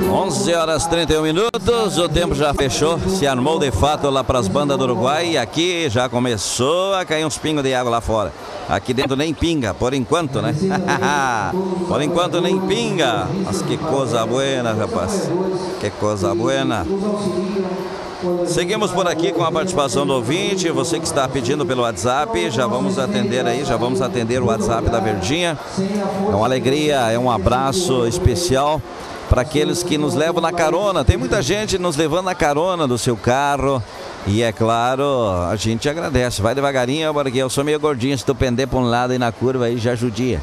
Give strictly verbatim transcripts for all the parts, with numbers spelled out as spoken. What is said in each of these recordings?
onze horas e trinta e um minutos, o tempo já fechou, se armou de fato lá para as bandas do Uruguai e aqui já começou a cair uns pingos de água lá fora. Aqui dentro nem pinga, por enquanto, né? Por enquanto nem pinga. Mas que coisa buena, rapaz. Que coisa buena. Seguimos por aqui com a participação do ouvinte. Você que está pedindo pelo WhatsApp, já vamos atender aí, já vamos atender o WhatsApp da Verdinha. É uma alegria, é um abraço especial para aqueles que nos levam na carona. Tem muita gente nos levando na carona do seu carro. E é claro, a gente agradece. Vai devagarinho, porque eu sou meio gordinho. Se tu pender para um lado e na curva aí já judia.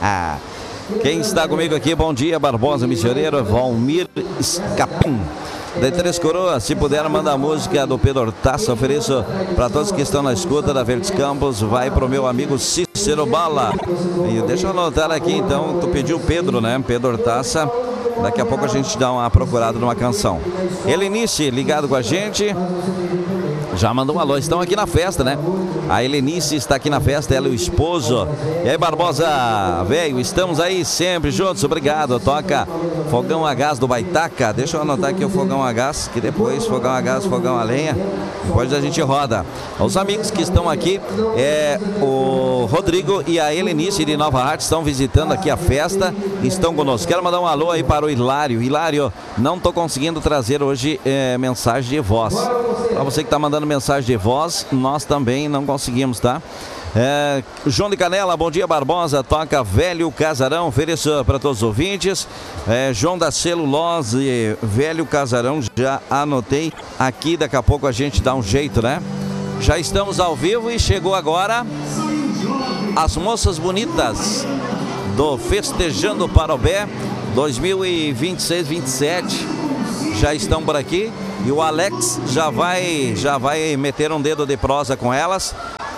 Quem está comigo aqui, bom dia, Barbosa Missioneiro, Valmir Escapim. De Três Coroas, se puder mandar a música do Pedro Hortaça, ofereço para todos que estão na escuta da Verdes Campos, vai pro meu amigo Cícero Bala. E deixa eu anotar aqui então, tu pediu Pedro, né? Pedro Hortaça, daqui a pouco a gente dá uma procurada numa canção. Helenice, ligado com a gente, já mandou um alô, estão aqui na festa, né? A Helenice está aqui na festa, ela e o esposo. E aí, Barbosa, velho, estamos aí sempre juntos, obrigado. Toca Fogão a Gás do Baitaca. Deixa eu anotar aqui o Fogão a Gás, que depois Fogão a Gás, Fogão a Lenha, depois a gente roda. Os amigos que estão aqui, é o Rodrigo e a Helenice de Nova Arte, estão visitando aqui a festa, estão conosco. Quero mandar um alô aí para o Hilário. Hilário, não estou conseguindo trazer hoje é, mensagem de voz. Para você que está mandando mensagem de voz, nós também não conseguimos, tá? É, João de Canela, bom dia, Barbosa, toca Velho Casarão, ofereço para todos os ouvintes. É, João da Celulose, Velho Casarão, já anotei aqui, daqui a pouco a gente dá um jeito, né? Já estamos ao vivo e chegou agora as moças bonitas do Festejando Parobé dois mil e vinte e seis, vinte e sete, já estão por aqui. E o Alex já vai, já vai meter um dedo de prosa com elas.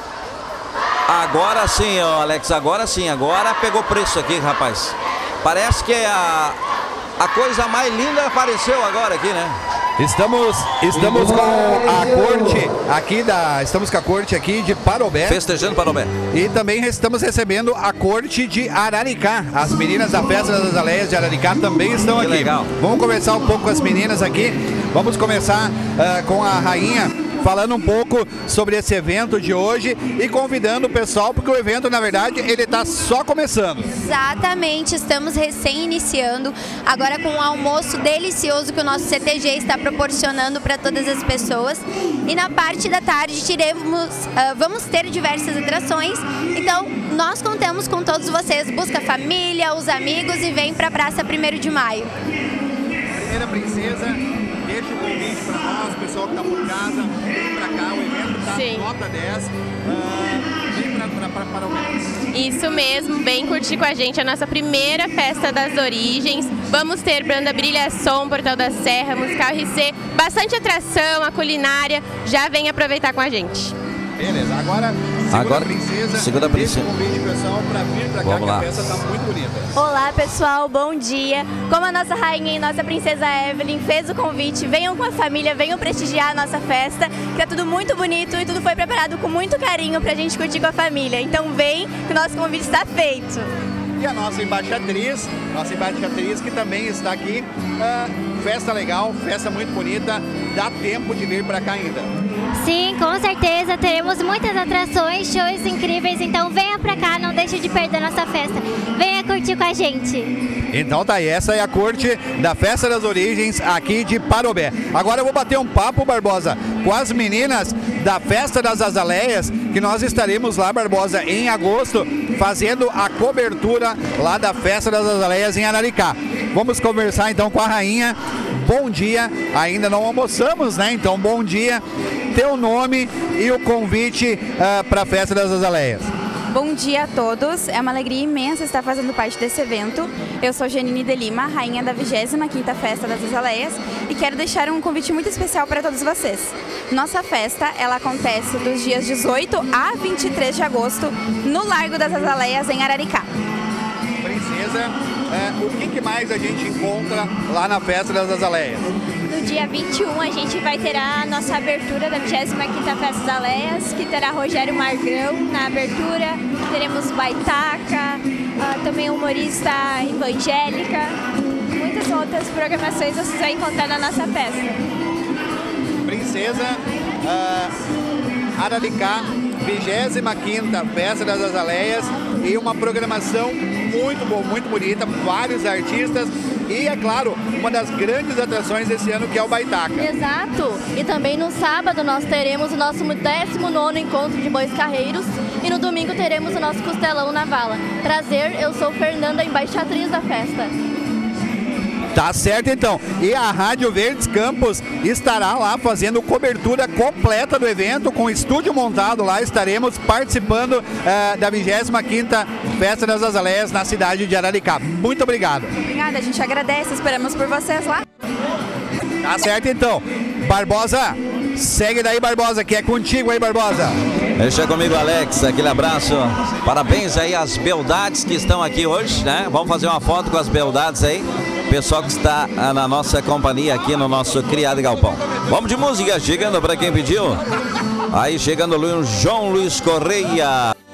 Agora sim, ó, Alex, agora sim, agora pegou preço aqui, rapaz. Parece que a, a coisa mais linda apareceu agora aqui, né? Estamos, estamos com a corte aqui da, estamos com a corte aqui de Parobé. Festejando Parobé. E também estamos recebendo a corte de Araricá. As meninas da Festa das Azaleias de Araricá também estão que aqui. Legal. Vamos conversar um pouco com as meninas aqui. Vamos começar uh, com a rainha, falando um pouco sobre esse evento de hoje e convidando o pessoal, porque o evento, na verdade, ele está só começando. Exatamente, estamos recém-iniciando, agora com um almoço delicioso que o nosso C T G está proporcionando para todas as pessoas. E na parte da tarde teremos, uh, vamos ter diversas atrações, então nós contamos com todos vocês. Busca a família, os amigos e vem para a Praça primeiro de maio. Primeira princesa, deixa o convite para nós, pessoal que está por casa, vem para cá, o evento está nota dez, uh, vem para Parobé. Isso mesmo, vem curtir com a gente a nossa primeira festa das origens. Vamos ter Banda Brilha Som, Portal da Serra, Musical R C, bastante atração, a culinária, já vem aproveitar com a gente. Beleza, agora segunda agora, princesa, segunda princesa. deixa o convite, pessoal, para vir para cá, Vamos que lá. a festa está muito bonita. Olá pessoal, bom dia. Como a nossa rainha e nossa princesa Evelyn fez o convite, venham com a família, venham prestigiar a nossa festa, que tá tudo muito bonito e tudo foi preparado com muito carinho pra gente curtir com a família. Então vem, que o nosso convite está feito. E a nossa embaixatriz, nossa embaixatriz que também está aqui, uh, festa legal, festa muito bonita, dá tempo de vir para cá ainda. Sim, com certeza, teremos muitas atrações, shows incríveis, então venha pra cá, não deixe de perder a nossa festa, venha curtir com a gente. Então tá aí, essa é a corte da Festa das Origens aqui de Parobé. Agora eu vou bater um papo, Barbosa, com as meninas da Festa das Azaleias, que nós estaremos lá, Barbosa, em agosto, fazendo a cobertura lá da Festa das Azaleias em Araricá. Vamos conversar então com a rainha. Bom dia, ainda não almoçamos, né? Então bom dia, teu nome e o convite uh, para a Festa das Azaleias. Bom dia a todos, é uma alegria imensa estar fazendo parte desse evento. Eu sou Janine de Lima, rainha da vigésima quinta Festa das Azaleias, e quero deixar um convite muito especial para todos vocês. Nossa festa, ela acontece dos dias dezoito a vinte e três de agosto, no Largo das Azaleias, em Araricá. Princesa, é, o que, que mais a gente encontra lá na Festa das Azaleias? No dia vinte e um a gente vai ter a nossa abertura da vigésima quinta Festa das Azaleias, que terá Rogério Margrão na abertura, teremos Baitaca, uh, também humorista evangélica, muitas outras programações você vai encontrar na nossa festa. Princesa uh, Araricá, vigésima quinta Festa das Azaleias, e uma programação muito boa, muito bonita, vários artistas e, é claro, uma das grandes atrações desse ano, que é o Baitaca. Exato! E também no sábado nós teremos o nosso décimo nono encontro de bois carreiros e no domingo teremos o nosso costelão na vala. Prazer, eu sou Fernanda, embaixatriz da festa. Tá certo, então. E a Rádio Verdes Campos estará lá fazendo cobertura completa do evento, com estúdio montado lá. Estaremos participando uh, da vigésima quinta Festa das Azaleias na cidade de Araricá. Muito obrigado. Obrigada, a gente agradece. Esperamos por vocês lá. Tá certo, então. Barbosa, segue daí, Barbosa, que é contigo aí, Barbosa. Deixa comigo, Alex. Aquele abraço. Parabéns aí às beldades que estão aqui hoje, né? Vamos fazer uma foto com as beldades aí. Pessoal que está na nossa companhia aqui no nosso Criado e Galpão. Vamos de música, chegando para quem pediu. Aí chegando o João Luiz Correia.